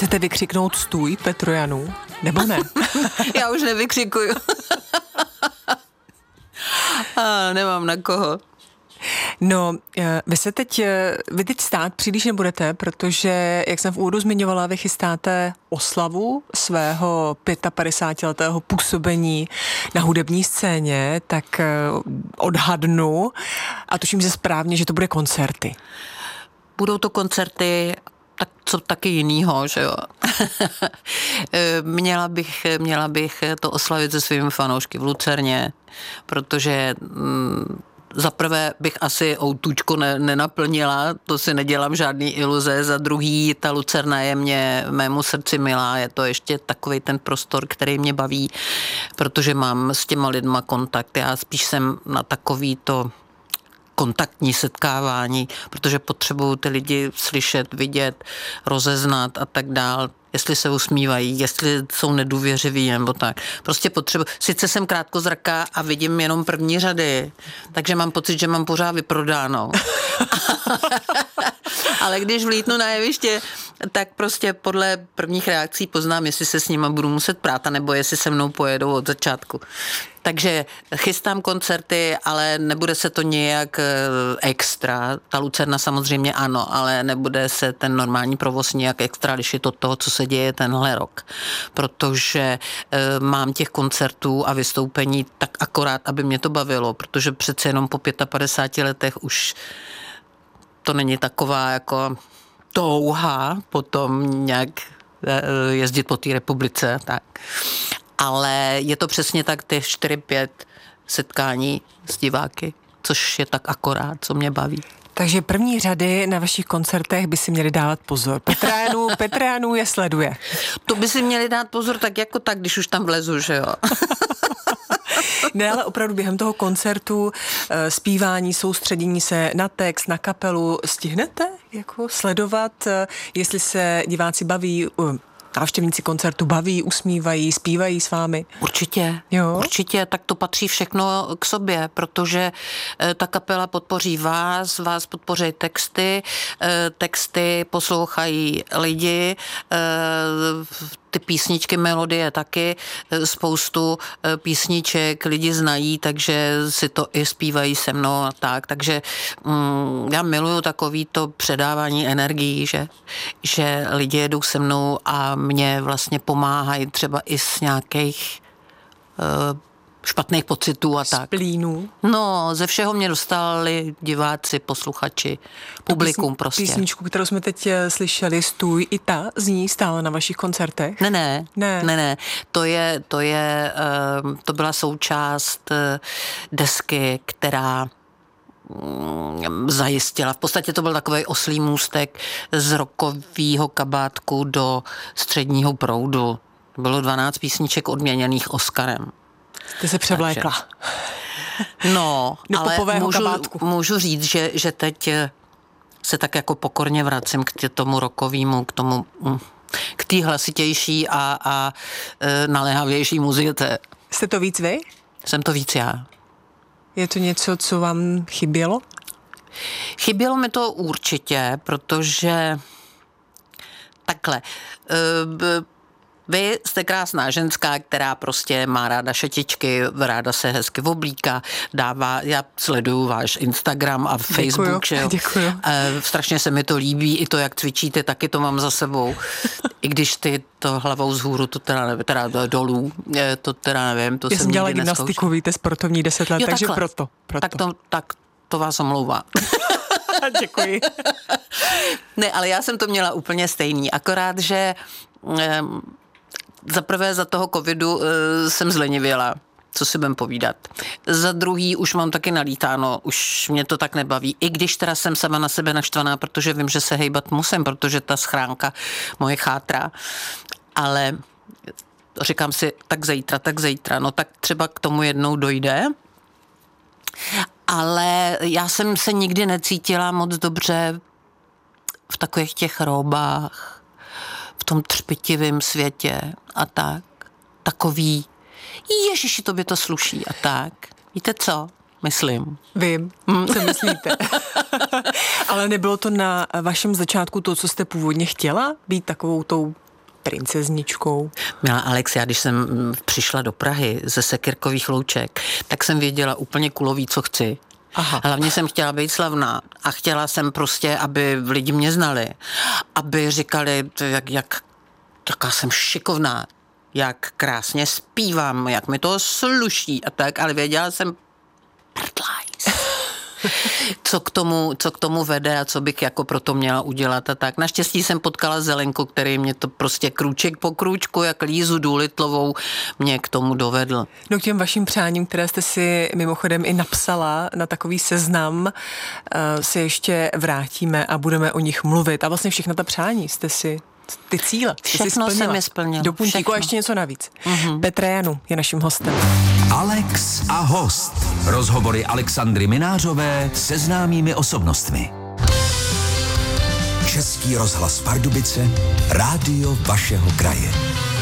Chcete vykřiknout stůj Petrojanu? Nebo ne? Já už nevykřikuju. Nemám na koho. No, vy teď stát příliš nebudete, protože, jak jsem v úvodu zmiňovala, vy chystáte oslavu svého 55letého působení na hudební scéně, tak odhadnu, a tuším, že správně, že to bude koncerty. Budou to koncerty, tak co taky jinýho, že jo. Měla bych to oslavit se svými fanoušky v Lucerně, protože zaprvé bych asi outučko nenaplnila, to si nedělám žádný iluze, za druhý ta Lucerna je mému srdci milá, je to ještě takovej ten prostor, který mě baví, protože mám s těma lidma kontakt, já spíš jsem na takový to kontaktní setkávání, protože potřebuju ty lidi slyšet, vidět, rozeznat a tak dál. Jestli se usmívají, jestli jsou nedůvěřiví nebo tak. Prostě potřebuji. Sice jsem krátkozraká a vidím jenom první řady, takže mám pocit, že mám pořád vyprodáno. Ale když vlítnu na jeviště, tak prostě podle prvních reakcí poznám, jestli se s nima budu muset prát, nebo jestli se mnou pojedou od začátku. Takže chystám koncerty, ale nebude se to nějak extra. Ta Lucerna samozřejmě ano, ale nebude se ten normální provoz nějak extra lišit od toho, co se děje tenhle rok. Protože mám těch koncertů a vystoupení tak akorát, aby mě to bavilo, protože přece jenom po 55 letech už to není taková jako touha potom nějak jezdit po té republice. Tak. Ale je to přesně tak ty 4-5 setkání s diváky, což je tak akorát, co mě baví. Takže první řady na vašich koncertech by si měli dávat pozor. Petránů je sleduje. To by si měli dát pozor tak jako tak, když už tam vlezu, že jo. Ne, ale opravdu během toho koncertu, zpívání, soustředění se na text, na kapelu, stihnete jako sledovat, jestli se diváci baví, návštěvníci koncertu baví, usmívají, zpívají s vámi? Určitě, jo? Určitě, tak to patří všechno k sobě, protože ta kapela podpoří vás podpoří texty poslouchají lidi, ty písničky, melodie taky, spoustu písniček lidi znají, takže si to i zpívají se mnou a tak, takže já miluju takový to předávání energií, že lidi jedou se mnou a mě vlastně pomáhají třeba i z nějakých špatných pocitů a tak. Splínů. No, ze všeho mě dostali diváci, posluchači, publikum prostě. Písničku, kterou jsme teď slyšeli, Stůj, i ta zní stále na vašich koncertech? Ne. To byla součást desky, která zajistila. V podstatě to byl takový oslý můstek z rockového kabátku do středního proudu. Bylo 12 písniček odměněných Oscarem. Jste se převlékla. No, ale můžu říct, že teď se tak jako pokorně vracím k tomu rockovému, k té hlasitější a naléhavější muzice. Jste to víc vy? Jsem to víc já. Je to něco, co vám chybělo? Chybělo mi to určitě, protože takhle... Vy jste krásná ženská, která prostě má ráda šetičky, ráda se hezky oblíká, já sleduju váš Instagram a Facebook, že jo? Děkuju. Strašně se mi to líbí, i to, jak cvičíte, taky to mám za sebou. I když ty to hlavou vzhůru, to teda dolů, to teda nevím, to jsem nikdy neskoušela. Já jsem dělala gymnastiku, víte, sportovní 10 let, jo, takže proto. Tak to vás omlouvá. Děkuji. Ne, ale já jsem to měla úplně stejný, akorát, že zaprvé za toho covidu jsem zlenivěla, co si budem povídat. Za druhý už mám taky nalítáno, už mě to tak nebaví. I když teda jsem sama na sebe naštvaná, protože vím, že se hejbat musím, protože ta schránka moje chátrá. Ale říkám si, tak zítra. No tak třeba k tomu jednou dojde. Ale já jsem se nikdy necítila moc dobře v takových těch róbách, v tom třpitivém světě a tak. Takový, ježiši, tobě to sluší a tak. Víte co? Myslím. Vím, co myslíte. Ale nebylo to na vašem začátku to, co jste původně chtěla? Být takovou tou princezničkou. Milá Alex, já když jsem přišla do Prahy ze Sekyrkových Louček, tak jsem věděla úplně kulový, co chci. Aha. Hlavně jsem chtěla být slavná a chtěla jsem prostě, aby lidi mě znali, aby říkali, jaká jsem šikovná, jak krásně zpívám, jak mi to sluší a tak, ale věděla jsem co k tomu vede a co bych jako proto měla udělat a tak. Naštěstí jsem potkala Zelenku, který mě to prostě krůček po krůčku, jak Lízu Důlitlovou, mě k tomu dovedl. No k těm vašim přáním, které jste si mimochodem i napsala na takový seznam, se ještě vrátíme a budeme o nich mluvit. A vlastně všechna ta přání jste si, ty cíle, všechno jsem je splnila. Do puntíku a ještě něco navíc. Petra Janu je naším hostem. Alex a host. Rozhovory Alexandry Minářové se známými osobnostmi. Český rozhlas Pardubice, rádio vašeho kraje.